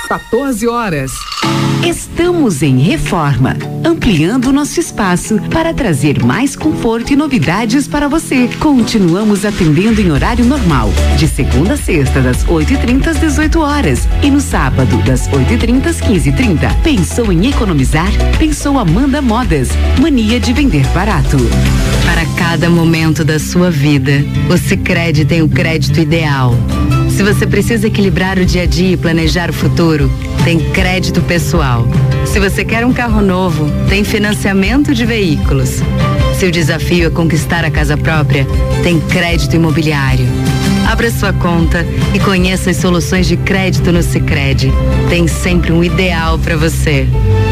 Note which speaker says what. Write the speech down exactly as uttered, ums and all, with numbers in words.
Speaker 1: quatorze horas.
Speaker 2: Estamos em reforma, ampliando nosso espaço para trazer mais conforto e novidades para você. Continuamos atendendo em horário normal, de segunda a sexta, das oito e trinta às dezoito horas. E no sábado, das oito e trinta às quinze e trinta. Pensou em economizar? Pensou Amanda Modas. Mania de vender barato.
Speaker 3: Para cada momento da sua vida, o Sicredi tem o crédito ideal. Se você precisa equilibrar o dia a dia e planejar o futuro, tem crédito pessoal. Se você quer um carro novo, tem financiamento de veículos. Se o desafio é conquistar a casa própria, tem crédito imobiliário. Abra sua conta e conheça as soluções de crédito no Sicredi. Tem sempre um ideal para você.